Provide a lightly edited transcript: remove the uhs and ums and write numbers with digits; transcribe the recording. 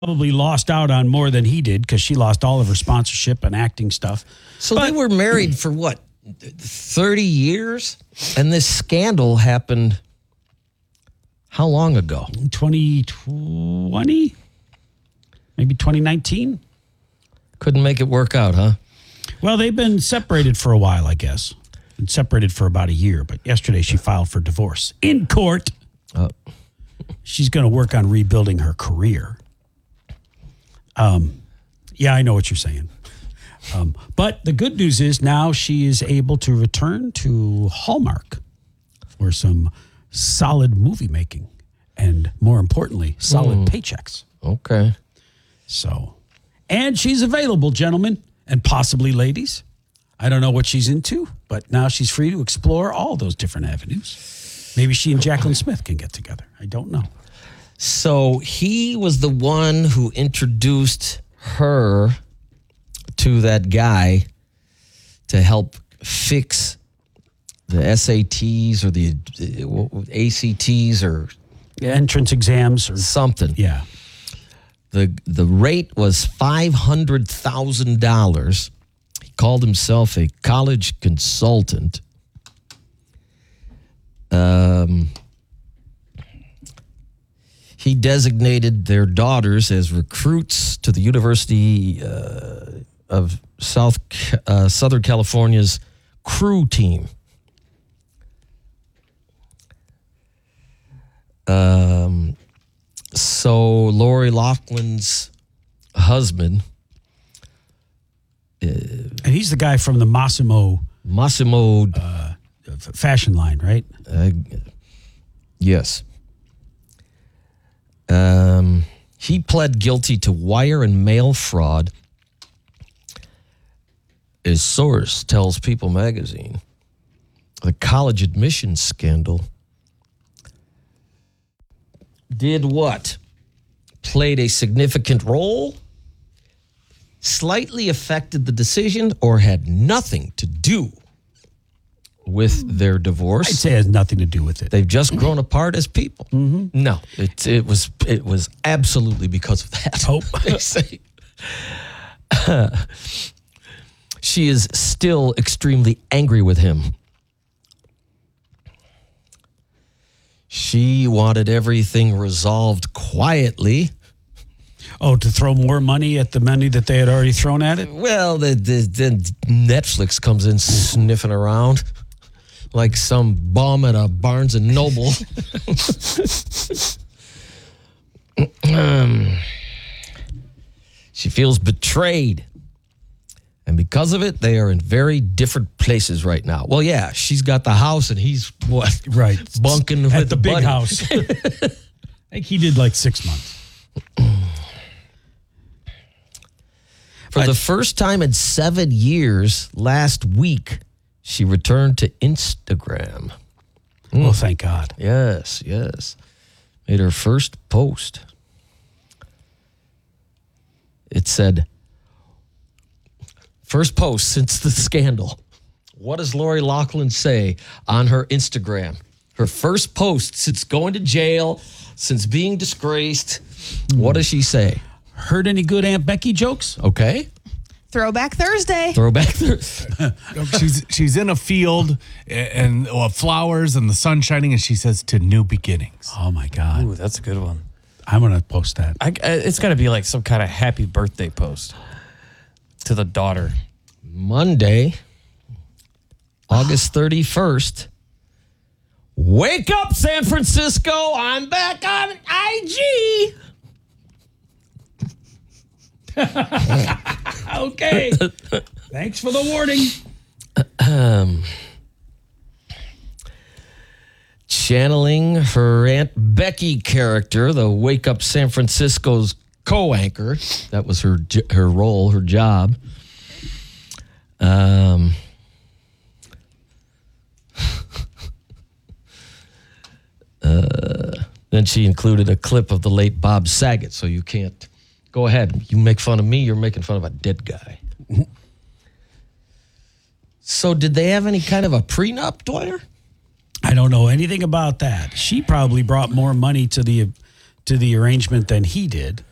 probably lost out on more than he did because she lost all of her sponsorship and acting stuff. So they were married for what, 30 years? And this scandal happened how long ago? 2020? Maybe 2019? Couldn't make it work out, huh? Well, they've been separated for a while, I guess. Been separated for about a year, but yesterday she filed for divorce in court. She's going to work on rebuilding her career. Yeah, I know what you're saying. But the good news is now she is able to return to Hallmark for some solid movie making and, more importantly, solid paychecks. Okay. So, and she's available, gentlemen, and possibly ladies. I don't know what she's into, but now she's free to explore all those different avenues. Maybe she and Jacqueline Smith can get together. I don't know. So he was the one who introduced her to that guy to help fix the SATs or the ACTs or entrance exams or something. Yeah. The rate was $500,000. He called himself a college consultant. He designated their daughters as recruits to the University of Southern California's crew team. So Lori Loughlin's husband, and he's the guy from the Massimo fashion line, right? Yes. He pled guilty to wire and mail fraud. His source tells People magazine the college admissions scandal did what? Played a significant role, slightly affected the decision, or had nothing to do with their divorce. I'd say it has nothing to do with it. They've just grown apart as people. Mm-hmm. No, it was absolutely because of that. Oh. They say. She is still extremely angry with him. She wanted everything resolved quietly. Oh, to throw more money at the money that they had already thrown at it? Well, the Netflix comes in sniffing around like some bum at a Barnes and Noble. She feels betrayed. And because of it, they are in very different places right now. Well, yeah, she's got the house and he's what? Right. Bunking at with the big buddy. house. I think he did like 6 months. For the first time in 7 years, last week, she returned to Instagram. Oh, thank God. Yes. Made her first post. It said, first post since the scandal. What does Lori Loughlin say on her Instagram? Her first post since going to jail, since being disgraced. What does she say? Heard any good Aunt Becky jokes? Okay. Throwback Thursday. She's in a field and flowers and the sun shining, and she says, "To new beginnings." Oh my God. Ooh, that's a good one. I'm going to post that. It's got to be like some kind of happy birthday post to the daughter. Monday, August 31st. Wake up, San Francisco. I'm back on IG. Okay. Thanks for the warning. Channeling her Aunt Becky character, the Wake Up San Francisco's co-anchor. That was her role, her job. Then she included a clip of the late Bob Saget, so you can't go ahead. You make fun of me, you're making fun of a dead guy. So did they have any kind of a prenup, Dwyer? I don't know anything about that. She probably brought more money to the arrangement than he did.